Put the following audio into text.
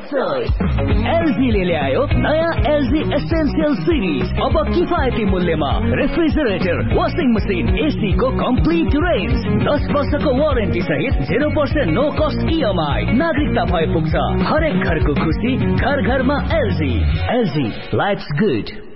LG ले ल्यायो नयाँ एलजी एसेन्शियल सिरिज। अब किफायती मूल्यमा रेफ्रिजरेटर, वाशिङ मसिन, एसी को कम्प्लिट रेन्ज, 10 वर्षको वारेन्टी सहित 0% नो कस्ट इएमआई। नागरिकता भए पुग्छ। हरेक घरको खुसी, घर घरमा एलजी। LG lights good.